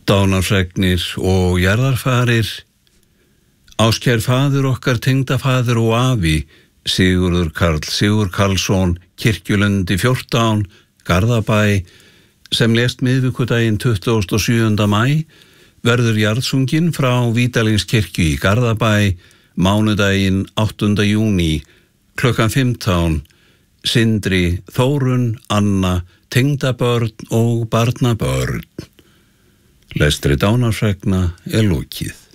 Dánarfregnir og jarðarfarir. Ástkær faðir okkar, tengdafaðir og afi, Sigurður Karl Sigurkarlsson, Kirkjulundi 14, Garðabæ, sem lést miðvikudaginn 27. maí, verður jarðsunginn frá Vídalingskirkju í Garðabæ, mánudaginn 8. júní, klukkan 15, Sindri, Þórunn, Anna, tengdabörn og barnabörn. Lestri dánarfregna lokið.